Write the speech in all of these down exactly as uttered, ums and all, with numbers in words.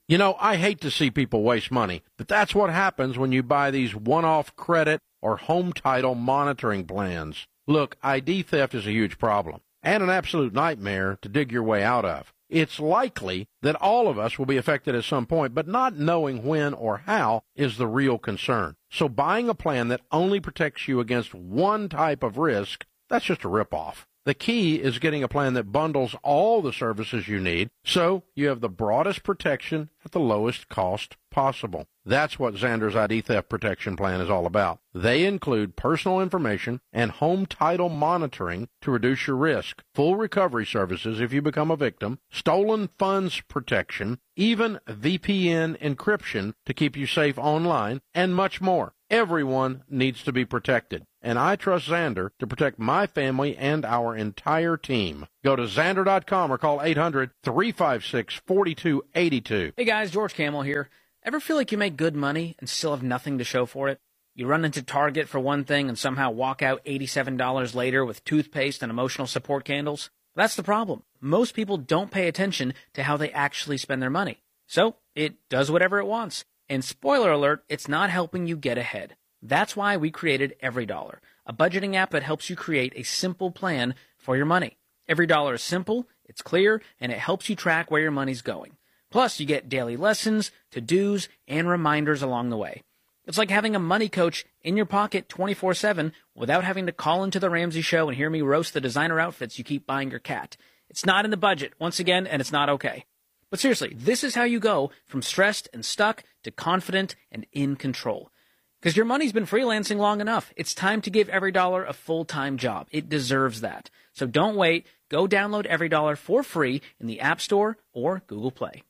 You know, I hate to see people waste money, but that's what happens when you buy these one-off credit or home title monitoring plans. Look, I D theft is a huge problem and an absolute nightmare to dig your way out of. It's likely that all of us will be affected at some point, but not knowing when or how is the real concern. So buying a plan that only protects you against one type of risk, that's just a ripoff. The key is getting a plan that bundles all the services you need so you have the broadest protection at the lowest cost possible. That's what Xander's I D Theft Protection Plan is all about. They include personal information and home title monitoring to reduce your risk, full recovery services if you become a victim, stolen funds protection, even V P N encryption to keep you safe online, and much more. Everyone needs to be protected, and I trust Xander to protect my family and our entire team. Go to Xander dot com or call eight hundred, three five six, four two eight two. Hey guys, George Camel here. Ever feel like you make good money and still have nothing to show for it? You run into Target for one thing and somehow walk out eighty-seven dollars later with toothpaste and emotional support candles? That's the problem. Most people don't pay attention to how they actually spend their money. So it does whatever it wants. And spoiler alert, it's not helping you get ahead. That's why we created EveryDollar, a budgeting app that helps you create a simple plan for your money. EveryDollar is simple, it's clear, and it helps you track where your money's going. Plus, you get daily lessons, to-dos, and reminders along the way. It's like having a money coach in your pocket twenty-four seven without having to call into the Ramsey Show and hear me roast the designer outfits you keep buying your cat. It's not in the budget, once again, and it's not okay. But seriously, this is how you go from stressed and stuck to confident and in control. Because your money's been freelancing long enough. It's time to give EveryDollar a full-time job. It deserves that. So don't wait. Go download EveryDollar for free in the App Store or Google Play.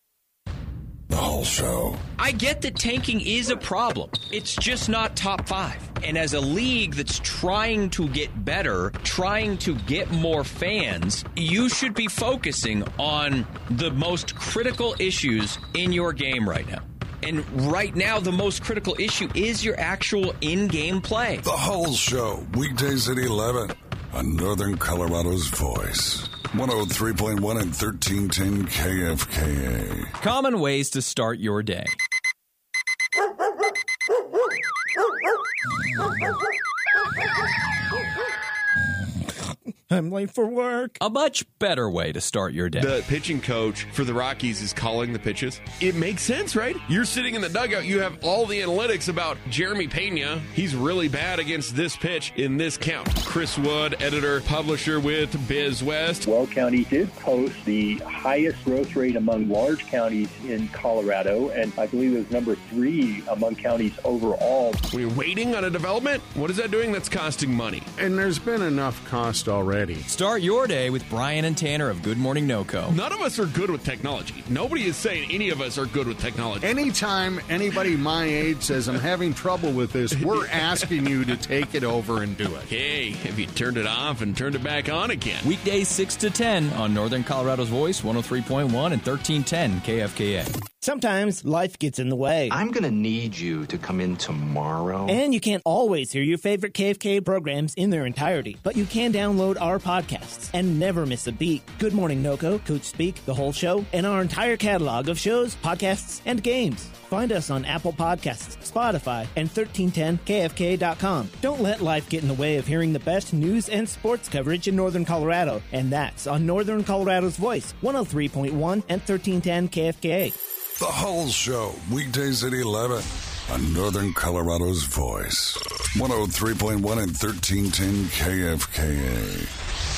The Hull Show. I get that tanking is a problem. It's just not top five. And as a league that's trying to get better, trying to get more fans, you should be focusing on the most critical issues in your game right now. And right now, the most critical issue is your actual in-game play. The Hull Show, weekdays at eleven on Northern Colorado's Voice. one oh three point one and thirteen ten K F K A. Common ways to start your day. I'm late for work. A much better way to start your day. The pitching coach for the Rockies is calling the pitches. It makes sense, right? You're sitting in the dugout. You have all the analytics about Jeremy Pena. He's really bad against this pitch in this count. Chris Wood, editor, publisher with Biz West. Weld County did post the highest growth rate among large counties in Colorado, and I believe it was number three among counties overall. When you're waiting on a development, what is that doing? That's costing money. And there's been enough cost already. Start your day with Brian and Tanner of Good Morning NoCo. None of us are good with technology. Nobody is saying any of us are good with technology. Anytime anybody my age says I'm having trouble with this, we're asking you to take it over and do it. Hey, have you turned it off and turned it back on again? Weekdays six to ten on Northern Colorado's Voice, one oh three point one and thirteen ten K F K A. Sometimes life gets in the way. I'm going to need you to come in tomorrow. And you can't always hear your favorite K F K A programs in their entirety, but you can download our podcasts and never miss a beat. Good Morning NoCo, Coach Speak, The Whole Show, and our entire catalog of shows, podcasts, and games. Find us on Apple Podcasts, Spotify, and thirteen ten K F K A dot com. Don't let life get in the way of hearing the best news and sports coverage in Northern Colorado, and that's on Northern Colorado's Voice, one oh three point one and thirteen ten K F K A. The Hull Show, weekdays at eleven on Northern Colorado's Voice. one oh three point one and thirteen ten K F K A.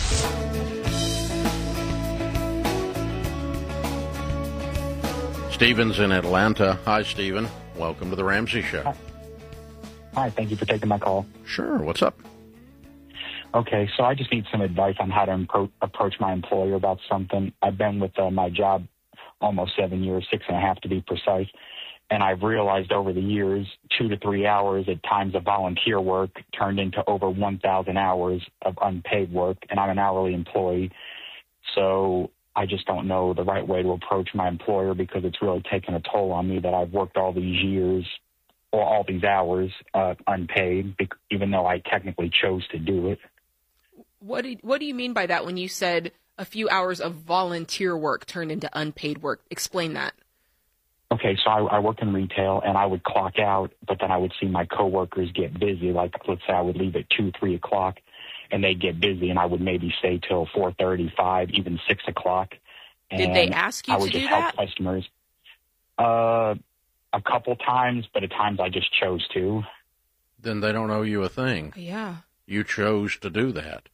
Stephen's in Atlanta. Hi, Stephen. Welcome to the Ramsey Show. Hi, thank you for taking my call. Sure. What's up? Okay, so I just need some advice on how to impro- approach my employer about something. I've been with uh, my job almost seven years, six and a half to be precise, and I've realized over the years, two to three hours at times of volunteer work turned into over one thousand hours of unpaid work, and I'm an hourly employee. So I just don't know the right way to approach my employer because it's really taken a toll on me that I've worked all these years or all these hours uh, unpaid, even though I technically chose to do it. What do, what do you mean by that when you said a few hours of volunteer work turned into unpaid work? Explain that. okay, so I, I work in retail, and I would clock out, but then I would see my coworkers get busy. Like, let's say I would leave at two, three o'clock, and they'd get busy, and I would maybe stay till four thirty, five, even six o'clock. And Did they ask you I would to just do help that? customers. Uh, a couple times, but at times I just chose to. Then they don't owe you a thing. Yeah. You chose to do that.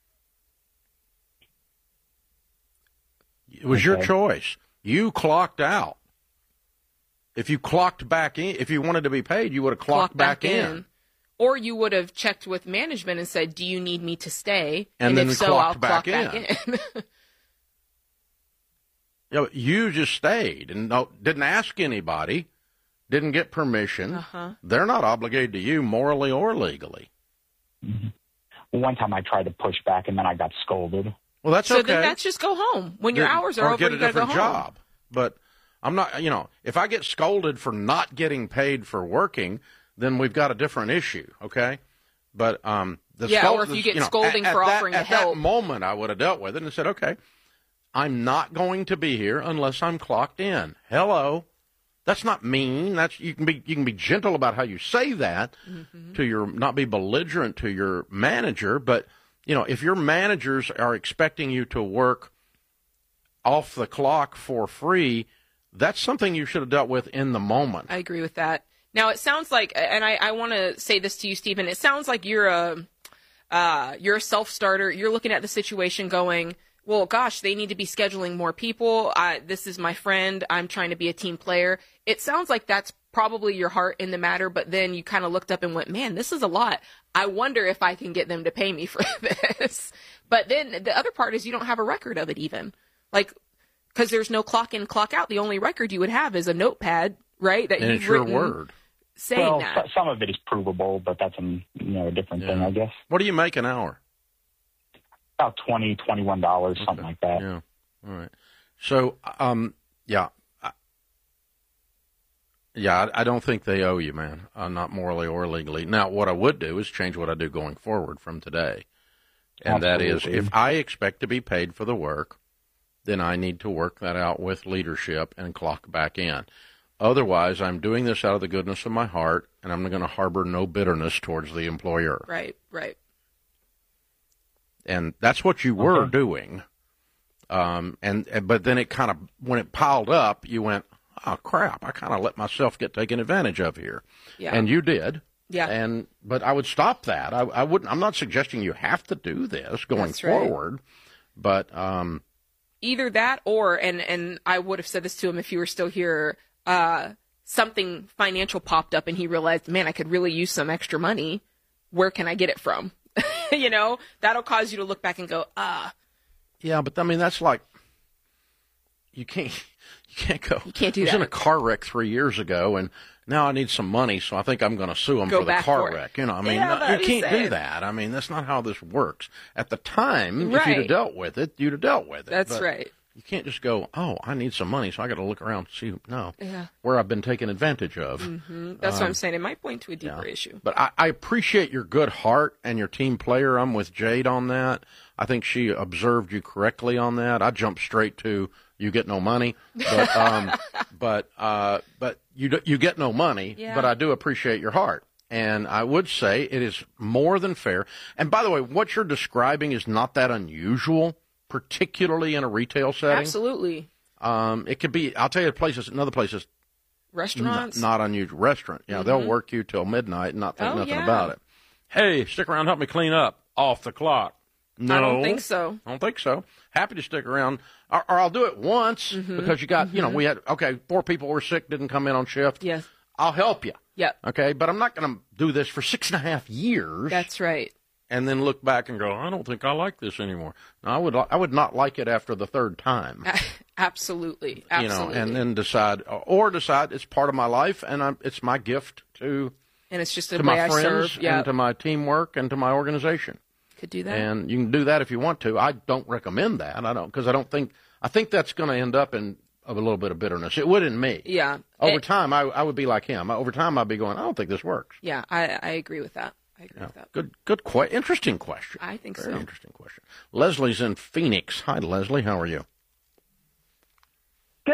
It was Okay. your choice. You clocked out. If you clocked back in, if you wanted to be paid, you would have clocked Clock back, in. Or you would have checked with management and said, do you need me to stay? And then if so, clocked I'll back clock back in. in. You know, you just stayed and no, didn't ask anybody, didn't get permission. Uh-huh. They're not obligated to you morally or legally. Mm-hmm. One time I tried to push back, and then I got scolded. Well, that's so okay. then that's just go home. When your Then- hours or are over, get you a got to go different home. job. But I'm not, you know, if I get scolded for not getting paid for working, then we've got a different issue, okay? But um, the Yeah, scold- or if you get know, scolding at, for at that, offering to at help. that moment, I would have dealt with it and said, okay, I'm not going to be here unless I'm clocked in. Hello. That's not mean. That's you can be you can be gentle about how you say that Mm-hmm. to your not be belligerent to your manager, but you know, if your managers are expecting you to work off the clock for free, that's something you should have dealt with in the moment. I agree with that. Now, it sounds like, and I, I want to say this to you, Stephen, it sounds like you're a, uh, you're a self-starter. You're looking at the situation going, well, gosh, they need to be scheduling more people. I, this is my friend. I'm trying to be a team player. It sounds like that's probably your heart in the matter, but then you kind of looked up and went, man, this is a lot. I wonder if I can get them to pay me for this. But then the other part is you don't have a record of it even. Like, because there's no clock in, clock out. The only record you would have is a notepad, right? That And you've it's your written word. saying well, that. s- some of it is provable, but that's a, you know, a different thing, I guess. What do you make an hour? About twenty dollars, twenty-one dollars, something like that. Yeah. All right. So, um, yeah. I, yeah, I, I don't think they owe you, man, uh, not morally or legally. Now, what I would do is change what I do going forward from today. And that is, Absolutely. if I expect to be paid for the work, then I need to work that out with leadership and clock back in. Otherwise, I'm doing this out of the goodness of my heart, and I'm going to harbor no bitterness towards the employer. Right, right. And that's what you were Okay. doing. Um, and, and but then it kind of, when it piled up, you went, oh, crap, I kind of let myself get taken advantage of here. Yeah. And you did. Yeah. And but I would stop that. I, I wouldn't. I'm not suggesting you have to do this going That's right. forward. But um, Either that or, and, and I would have said this to him if you were still here, uh, something financial popped up and he realized, man, I could really use some extra money. Where can I get it from? You know, that'll cause you to look back and go, ah. yeah, but I mean that's like you can't you can't go. You can't do I was that. in a car wreck three years ago, and now I need some money, so I think I'm going to sue them Go for the back car for it. wreck. You know, I mean, Yeah, no, that's you what can't I'm do saying. that. I mean, that's not how this works. At the time, if you'd Right. have dealt with it, you'd have dealt with it. That's But right. You can't just go, oh, I need some money, so I got to look around and see. No, Yeah. where I've been taken advantage of. hmm That's what Um, I'm saying. It might point to a deeper yeah. issue. But I, I appreciate your good heart and your team player. I'm with Jade on that. I think she observed you correctly on that. I jumped straight to you get no money, but um, but uh, but you do- you get no money. Yeah. But I do appreciate your heart, and I would say it is more than fair. And by the way, what you're describing is not that unusual, particularly in a retail setting. Absolutely. Um, it could be. I'll tell you, places, another places. Restaurants. N- not unusual. Restaurant. Yeah, Mhm. they'll work you till midnight and not think Oh, nothing yeah. about it. Hey, stick around, help me clean up off the clock. No, I don't think so. I don't think so. Happy to stick around, or, or I'll do it once Mhm. because you got, you know, Mhm. we had okay, four people were sick, didn't come in on shift. Yes. I'll help you. Yep. Okay, but I'm not going to do this for six and a half years. That's right. And then look back and go, I don't think I like this anymore. No, I would, I would not like it after the third time. Absolutely. You know, Absolutely. and then decide, or decide it's part of my life and I'm, it's my gift to And it's just the to way my I friends serve. Yeah. and to my teamwork and to my organization. Could do that. And you can do that if you want to. I don't recommend that. I don't because I don't think I think that's going to end up in of a little bit of bitterness. It would in me. Yeah. Over It- time, I, I would be like him. Over time, I'd be going, I don't think this works. Yeah, I, I agree with that. I agree Yeah. with that. Good, good, que- interesting question. I think Very so. interesting question. Leslie's in Phoenix. Hi, Leslie. How are you? Good.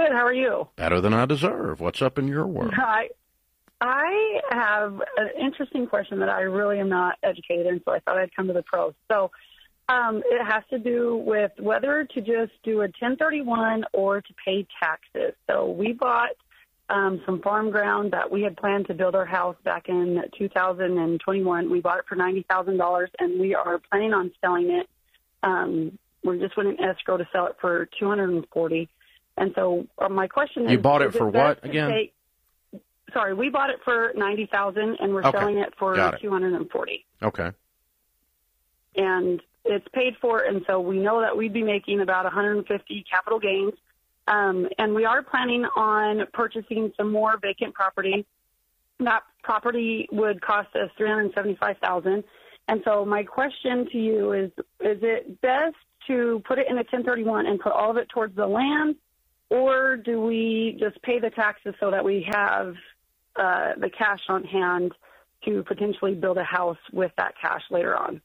Good. How are you? Better than I deserve. What's up in your world? I, I have an interesting question that I really am not educated in, so I thought I'd come to the pros. So um, it has to do with whether to just do a ten thirty-one or to pay taxes. So we bought um, some farm ground that we had planned to build our house back in two thousand twenty-one. We bought it for ninety thousand dollars, and we are planning on selling it. Um, we just went in escrow to sell it for two hundred forty dollars. And so uh, my question is... You bought it is for it what, best to again? take- Sorry, we bought it for ninety thousand dollars, and we're Okay, selling it for got it. two hundred forty dollars. Okay. And it's paid for, and so we know that we'd be making about one hundred fifty capital gains. Um, and we are planning on purchasing some more vacant property. That property would cost us three hundred seventy-five thousand dollars. And so my question to you is, is it best to put it in a ten thirty-one and put all of it towards the land, or do we just pay the taxes so that we have uh, the cash on hand to potentially build a house with that cash later on?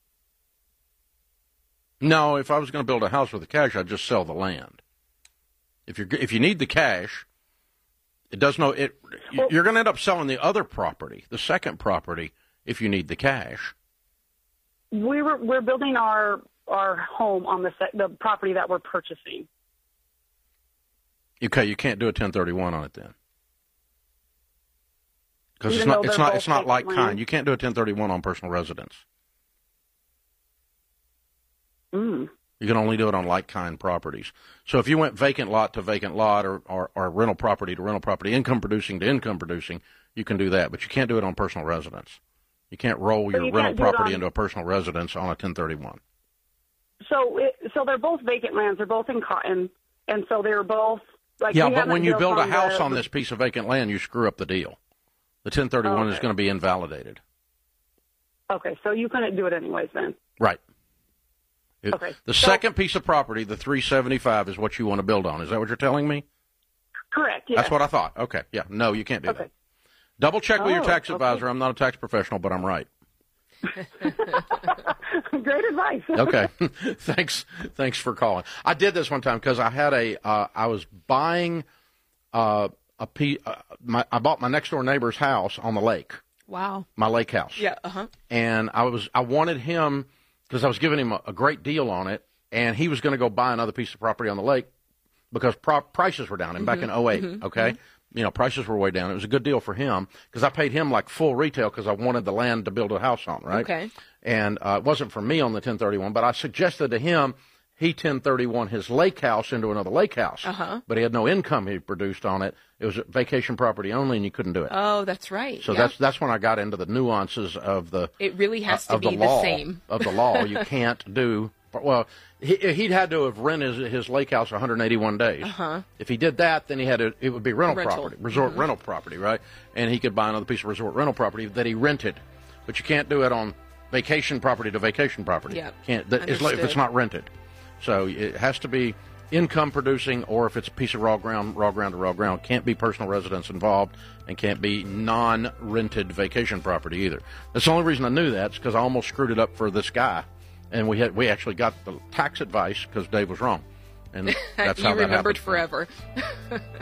No, if I was going to build a house with the cash, I'd just sell the land. If you're if you need the cash, it does no it. Well, you're going to end up selling the other property, the second property, if you need the cash. We were we're building our our home on the se- the property that we're purchasing. Okay, you can't do a ten thirty-one on it then, because it's Even not though it's they're not both it's not vacant like land? kind. You can't do a ten thirty-one on personal residence. Mm. You can only do it on like-kind properties. So if you went vacant lot to vacant lot or, or, or rental property to rental property, income producing to income producing, you can do that. But you can't do it on personal residence. You can't roll So your you rental can't do it property on- into a personal residence on a ten thirty-one. So it, so they're both vacant lands. They're both in Cotton, and so they're both like. Yeah, we but haven't when you built build a on house the- on this piece of vacant land, you screw up the deal. The ten thirty-one is Okay. going to be invalidated. Okay, so you couldn't do it anyways then. Right. It- Okay. The So- second piece of property, the three seventy-five, is what you want to build on. Is that what you're telling me? Correct. Yeah. That's what I thought. Okay. Yeah. No, you can't do Okay. that. Double check with your Oh, tax okay. advisor. I'm not a tax professional, but I'm right. Great advice. Okay. thanks. Thanks for calling. I did this one time because I had a. Uh, I was buying uh, a pe- uh, my, I bought my next door neighbor's house on the lake. Wow. My lake house. Yeah. Uh huh. And I was. I wanted him because I was giving him a, a great deal on it, and he was going to go buy another piece of property on the lake because pro- prices were down. And back in oh eight, mhm, okay. mhm. You know, prices were way down. It was a good deal for him because I paid him like full retail because I wanted the land to build a house on, right? Okay. And uh, it wasn't for me on the ten thirty-one, but I suggested to him he ten thirty-one his lake house into another lake house. Uh-huh. But he had no income he produced on it. It was vacation property only, and you couldn't do it. Oh, that's right. So yeah. that's that's when I got into the nuances of the It really has uh, to of the be the law, same. of the law. You can't do well. He, he'd had to have rented his, his lake house one hundred eighty-one days. Uh-huh. If he did that, then he had to. It would be rental, Rental. property, resort Mhm. rental property, right? And he could buy another piece of resort rental property that he rented. But you can't do it on vacation property to vacation property. Yeah, Can't that, it's like, if it's understood. not rented. So it has to be income producing, or if it's a piece of raw ground, raw ground to raw ground. Can't be personal residence involved, and can't be non-rented vacation property either. That's the only reason I knew that, is because I almost screwed it up for this guy, and we had we actually got the tax advice because Dave was wrong, and that's you how that remembered happened. forever.